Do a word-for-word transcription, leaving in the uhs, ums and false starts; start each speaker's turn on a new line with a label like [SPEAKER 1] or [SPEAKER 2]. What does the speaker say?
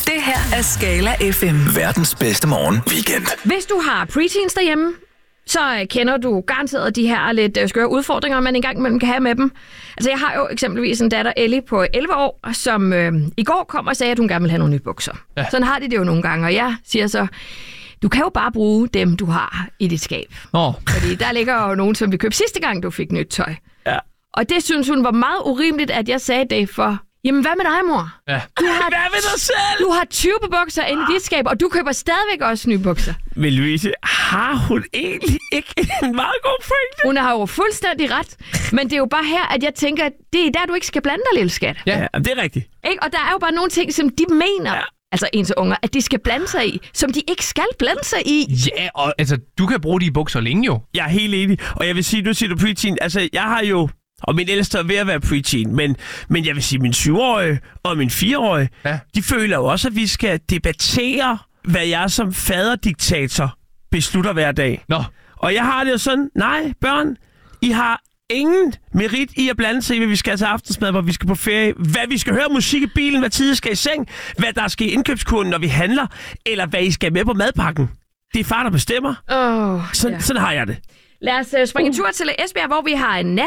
[SPEAKER 1] Det her er Skala F M.
[SPEAKER 2] Verdens bedste morgen weekend.
[SPEAKER 3] Hvis du har preteens derhjemme, så kender du garanteret de her lidt skøre udfordringer, man engang imellem kan have med dem. Altså, jeg har jo eksempelvis en datter, Ellie, på elleve år, som øh, i går kom og sagde, at hun gerne vil have nogle nye bukser. Ja. Sådan har de det jo nogle gange, og jeg siger så, du kan jo bare bruge dem, du har i dit skab.
[SPEAKER 4] Oh.
[SPEAKER 3] Fordi der ligger jo nogen, som vi købte sidste gang, du fik nyt tøj.
[SPEAKER 4] Ja.
[SPEAKER 3] Og det synes hun var meget urimeligt, at jeg sagde det for... Jamen, hvad med dig, mor?
[SPEAKER 4] Ja.
[SPEAKER 3] Du har,
[SPEAKER 4] hvad med dig selv?
[SPEAKER 3] Du har tyve bukser inde i dit skab, og du køber stadigvæk også nye bukser.
[SPEAKER 4] Men Louise, har hun egentlig ikke en meget god pointe?
[SPEAKER 3] Hun har jo fuldstændig ret. Men det er jo bare her, at jeg tænker, at det er der, du ikke skal blande dig, lille skat.
[SPEAKER 4] Ja, det er rigtigt.
[SPEAKER 3] Ikke? Og der er jo bare nogle ting, som de mener,
[SPEAKER 4] ja.
[SPEAKER 3] altså ens unger, at de skal blande sig i, som de ikke skal blande sig i.
[SPEAKER 5] Ja, og altså, du kan bruge de bukser længe jo.
[SPEAKER 4] Jeg er helt enig. Og jeg vil sige, nu siger du preteen. Altså, jeg har jo... Og min ældste er ved at være preteen, men, men jeg vil sige, min syvårige og min fireårige, ja. de føler jo også, at vi skal debattere, hvad jeg som faderdiktator beslutter hver dag.
[SPEAKER 5] Nå.
[SPEAKER 4] Og jeg har det jo sådan, nej, børn, I har ingen merit i at blande sig i, hvad vi skal til aftensmad, hvor vi skal på ferie, hvad vi skal høre musik i bilen, hvad tid I skal i seng, hvad der skal i indkøbskurven, når vi handler, eller hvad I skal med på madpakken. Det er far, der bestemmer.
[SPEAKER 3] Oh,
[SPEAKER 4] sådan,
[SPEAKER 3] ja.
[SPEAKER 4] sådan har jeg det.
[SPEAKER 3] Lad os uh, springe en tur til Esbjerg, hvor vi har en